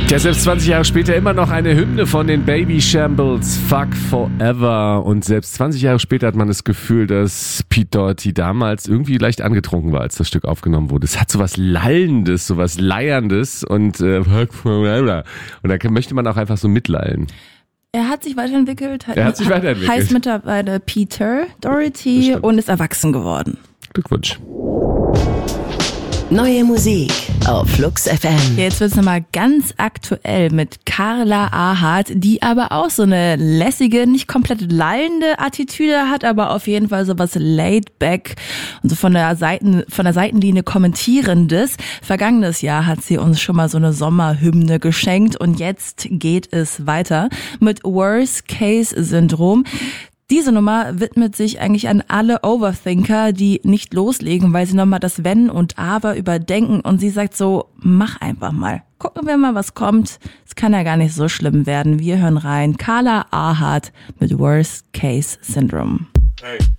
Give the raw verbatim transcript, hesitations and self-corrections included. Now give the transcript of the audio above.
Ja, selbst zwanzig Jahre später immer noch eine Hymne von den Baby Shambles, Fuck Forever. Und selbst zwanzig Jahre später hat man das Gefühl, dass Pete Doherty damals irgendwie leicht angetrunken war, als das Stück aufgenommen wurde. Es hat sowas Lallendes, sowas Leierndes und äh, Fuck Forever. Und da möchte man auch einfach so mitlallen. Er hat sich weiterentwickelt. Er hat sich weiterentwickelt. Heißt mittlerweile Peter Doherty und ist erwachsen geworden. Glückwunsch. Neue Musik auf Flux F M. Jetzt wird's nochmal ganz aktuell mit Carla Ahart, die aber auch so eine lässige, nicht komplett lallende Attitüde hat, aber auf jeden Fall so was laid back und so von der Seiten, von der Seitenlinie kommentierendes. Vergangenes Jahr hat sie uns schon mal so eine Sommerhymne geschenkt und jetzt geht es weiter mit Worst Case Syndrom. Diese Nummer widmet sich eigentlich an alle Overthinker, die nicht loslegen, weil sie nochmal das Wenn und Aber überdenken. Und sie sagt so, mach einfach mal. Gucken wir mal, was kommt. Es kann ja gar nicht so schlimm werden. Wir hören rein. Carla Ahart mit Worst Case Syndrome. Hey.